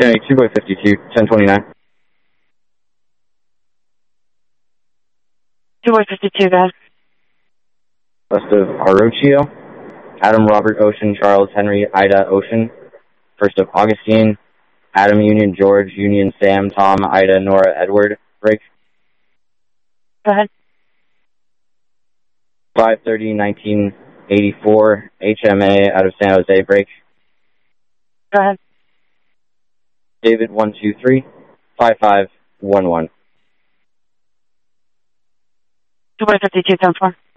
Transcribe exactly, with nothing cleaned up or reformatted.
Kennedy two by fifty-two, ten twenty-nine. two by fifty-two, guys. West of Arrochio, Adam Robert Ocean, Charles Henry Ida Ocean. First of Augustine, Adam Union George Union Sam Tom Ida Nora Edward. Break. Go ahead. five thirty nineteen eighty-four, H M A out of San Jose. Break. Go ahead. David one two three, five five one one. two by fifty-two, ten four.